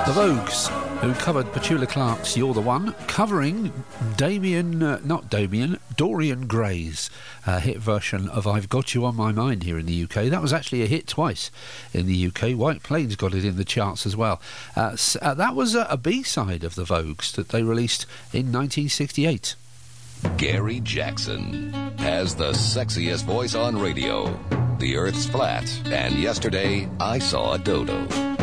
The Vogues, who covered Petula Clark's You're the One, covering Dorian Gray's hit version of I've Got You On My Mind here in the UK. That was actually a hit twice in the UK. White Plains got it in the charts as well. That was a B-side of the Vogues that they released in 1968. Gary Jackson has the sexiest voice on radio. The Earth's flat, and yesterday I saw a dodo.